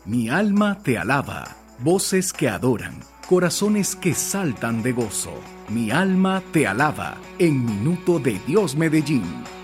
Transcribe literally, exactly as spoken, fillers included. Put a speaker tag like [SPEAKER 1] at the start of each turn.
[SPEAKER 1] Mi alma te alaba, voces que adoran, corazones que saltan de gozo. Mi alma te alaba, en Minuto de Dios Medellín.